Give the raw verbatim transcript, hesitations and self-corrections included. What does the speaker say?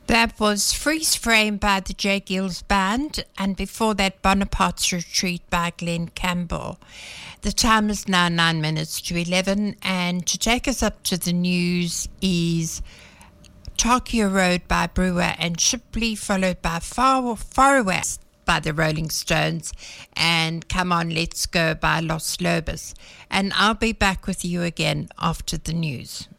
That was Freeze Frame by the J. Gills Band, and before that, Bonaparte's Retreat by Glenn Campbell. The time is now nine minutes to eleven, and to take us up to the news is Tokyo Road by Brewer and Shipley, followed by Far, Far Away by the Rolling Stones, and Come On, Let's Go by Los Lobos. And I'll be back with you again after the news.